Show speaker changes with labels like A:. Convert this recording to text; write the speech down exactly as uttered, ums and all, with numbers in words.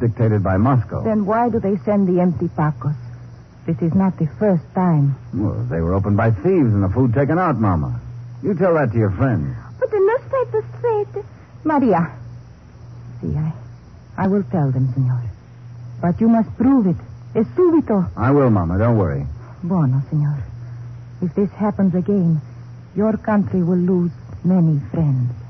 A: dictated by Moscow.
B: Then why do they send the empty pacos? This is not the first time.
A: Well, they were opened by thieves and the food taken out, Mama. You tell that to your friends.
C: But the newspapers said...
B: Maria. See, I, I will tell them, senor. But you must prove it. Es subito.
A: I will, Mama. Don't worry.
B: Bueno, senor. If this happens again, your country will lose many friends.